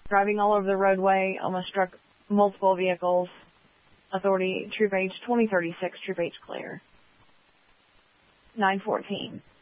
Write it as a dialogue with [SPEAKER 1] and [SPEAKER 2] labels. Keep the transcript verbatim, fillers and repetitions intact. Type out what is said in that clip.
[SPEAKER 1] driving all over the roadway, almost struck multiple vehicles. Authority, Troop H twenty thirty-six, Troop H clear. nine fourteen.